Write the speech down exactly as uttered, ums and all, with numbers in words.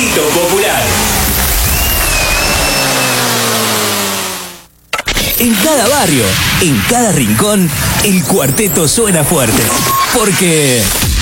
Cuarteto Popular. En cada barrio, en cada rincón, el cuarteto suena fuerte. Porque